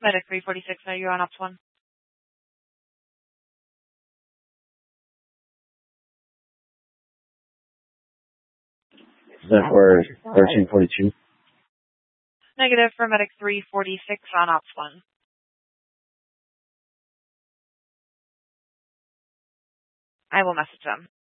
Medic 346, are you on Ops 1? Is that for 1342? Negative for Medic 346 on Ops 1. I will message them.